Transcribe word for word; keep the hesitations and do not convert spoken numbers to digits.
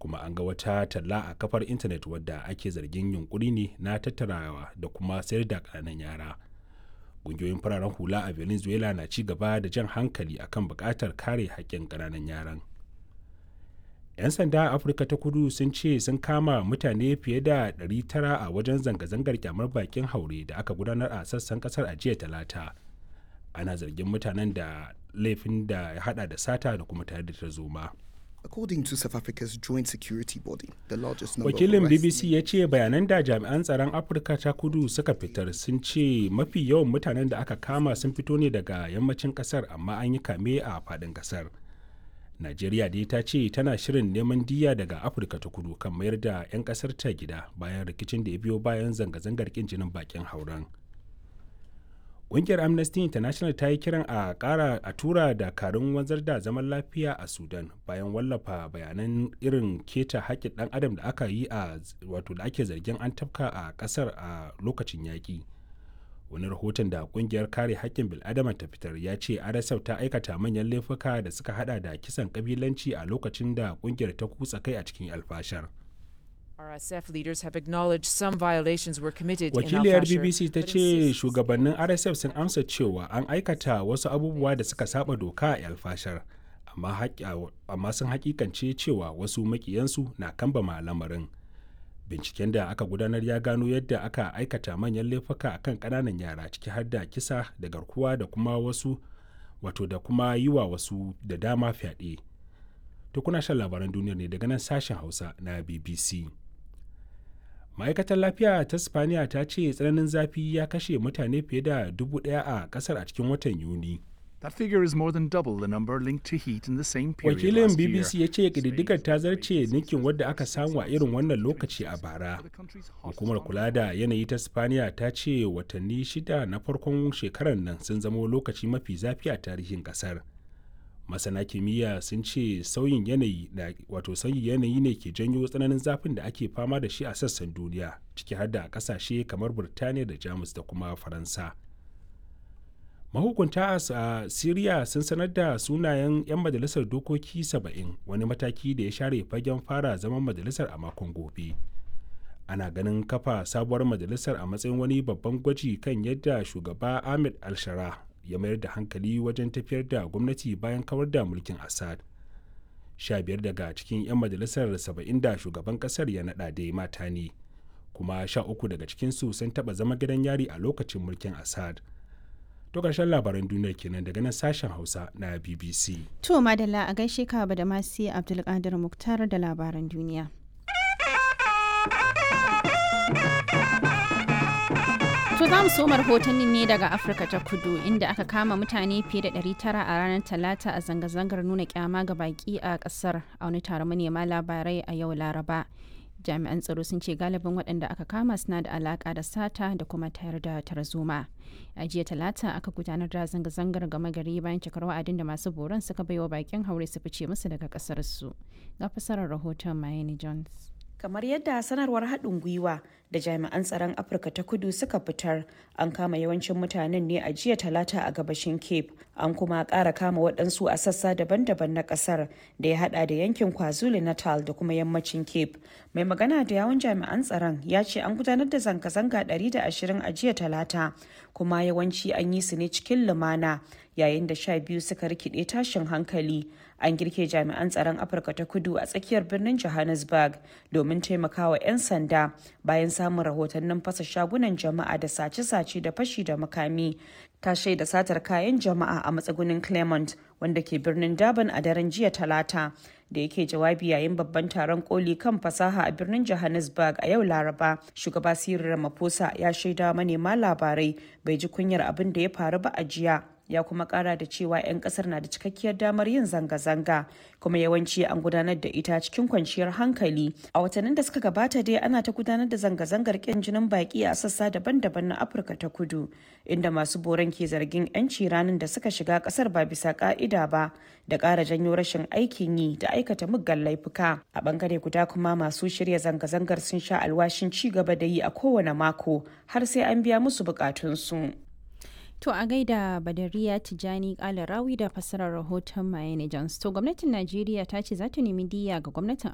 kuma an ga wata talla a kafar intanet wadda ake zargin yunkuri ne na tattarawa da kuma sayar da ƙananan yara. Ƙungiyoyin fararen hula a Venezuela na ci gaba da jan hankali akan buƙatar kare haƙƙin ƙananan yaran. 'Yan sanda a Afirka ta Kudu sun ce sun kama mutane fiye da ɗari tara a wajen zanga-zangar kyamar bakin haure da aka gudanar a sassan kasar a jiya Talata. Ana zargin mutanen da laifin da ya hada da sata da kuma tare da tarzoma. According to South Africa's joint security body, the largest number Wakilin of B B C ya ce bayanan da jami'an tsaron Afirka ta Kudu suka fitar sun ce mafi yawan mutanen da aka kama sun fito ne daga yammacin kasar, amma an yi kame a faɗin kasar. Najeriya dai ta ce tana shirin neman diyya daga Afirka ta Kudu kan mayar da 'yan kasar ta gida bayan rikicin da ya biyo bayan zanga-zangar kin jinin bakin hauren. Ƙungiyar Amnesty International ta yi kiran a ƙara a tura dakarun wanzar da zaman lafiya a Sudan bayan wallafa bayanan irin keta haƙƙin ɗan adam da aka yi a wato da ake zargin an tafka a ƙasar a lokacin yaƙi. Wani rahoton da ƙungiyar kare haƙƙin bil'adama ta fitar ya ce R S F ta aikata manyan laifuka da suka hada da kisan ƙabilanci a lokacin da ƙungiyar ta kutsa kai a cikin alfashar. R S F leaders have acknowledged some violations were committed in Wakiliyar Al-Fashir, B B C ta but ce insists- shugabannin R S F sun amsa cewa an aikata wasu abubuwa da suka saba doka a alfashar, amma, haƙi- amma sun hakikance cewa wasu makiyansu na kambama lamarin. Binciken da aka gudanar ya gano yadda aka aikata manyan laifuka akan ƙananan yara, ciki har da kisa da garkuwa da kuma wasu wato da kuma yi wa wasu da dama fyaɗe. To kuna shan labaran duniyar ne daga nan sashen Hausa na B B C. Ma'aikatar lafiya ta Spaniya ta ce tsananin zafi ya kashe mutane fiye da dubu ɗaya a ƙasar a cikin watan Yuni. That figure is more than double the number linked to heat in the same period Wakilin last B B year. C ya ce ƙididdigar ta zarce ninkin wadda aka samu a irin wannan lokaci a bara. The country's hottest Hukumar kula da yanayi ta Spaniya ta ce watanni shida na farkon shekarar nan sun zama lokaci mafi zafi a tarihin ƙasar. Masana kimiyya sun ce sauyin yanayi na wato sauyin yanayi ne ke janyo tsananin zafin da ake fama da shi a sassan duniya, ciki har da ƙasashe kamar Burtaniya da Jamus da kuma Faransa. Mahukunta a Siriya sun sanar da sunayen 'yan majalisar dokoki saba'in, wani mataki da ya share fagen fara zaman majalisar a makon gobe. Ana ganin kafa sabuwar majalisar a matsayin wani babban gwaji kan yadda shugaba Ahmed al-Shara ya mayar da hankali wajen tafiyar da gwamnati bayan kawar da mulkin Assad. Sha biyar daga cikin 'yan majalisar saba'in da shugaban kasar ya naɗa dai mata ne, kuma sha uku daga cikinsu sun taɓa zama gidan yari a lokacin mulkin Assad. To ƙarshen labaran duniyar kenan daga nan sashen Hausa na B B C. To madalla a gaishe ka da masu Abdulkadir Muktar da labaran duniya. To za mu soma rahotannin ne daga Afirka ta Kudu, inda aka kama mutane fiye da ɗari tara a ranar Talata a zanga-zangar nuna kyama ga baki a ƙasar a wani taron manema labarai a yau Laraba. Jami'an tsaro sun ce galibin waɗanda aka kama suna da alaƙa da sata da kuma tayar da tarzoma. A jiya Talata aka gudanar da zanga-zangar gama gari bayan cikar wa'adin da masu boron suka baiwa bakin haure su fice musu daga ƙasarsu. Ga fasarar rahoton Mayeni Jones. Kamar yadda sanarwar haɗin gwiwa da jami'an tsaron Afirka ta Kudu suka fitar, an kama yawancin mutanen ne a jiya Talata a gabashin Cape, an kuma ƙara kama waɗansu a sassa daban-daban na ƙasar da ya haɗa da yankin KwaZulu Natal da kuma yammacin Cape. Mai magana da yawun jami'an tsaron ya ce an gudanar da zanga-zanga ɗari da ashirin a jiya Talata, kuma yawanci an yi su ne cikin lumana, yayin da sha biyu suka rikide tashin hankali. An girke jami'an tsaron Afirka ta Kudu a tsakiyar birnin Johannesburg domin taimakawa 'yan sanda bayan samun rahotannin fasa shagunan jama'a da sace-sace da fashi da makami. Ta shaida satar kayan jama'a a matsugunin Claremont, wanda ke birnin Durban a daren jiya Talata. Da yake jawabi yayin babban taron koli kan fasaha a birnin Johannesburg a yau Laraba, shugaba Cyril Ramaphosa ya shaida manema labarai bai ji kunyar abin da ya faru ba a jiya. Ya kuma kara da cewa 'yan kasar na da cikakkiyar damar yin zanga-zanga, kuma yawanci an gudanar da ita cikin kwanciyar hankali. A watannin da suka gabata dai ana ta gudanar da zanga-zangar ƙin jinin baki a sassa daban-daban na Afirka ta Kudu, inda masu boron ke zargin 'yanci ranar da suka shiga kasar ba bisa ka'ida ba, da ƙara janyo rashin aikin yi da aikata muggan laifuka. A bangare guda kuma masu shirya zanga-zangar sun sha alwashin ci gaba da yi a kowane mako har sai an biya musu bukatunsu. To a gaida Badariya Tijani Kalarawi da fassarar rahoton Mayeni Jones. To gwamnatin Najeriya ta ce za ta nemi diyya ga gwamnatin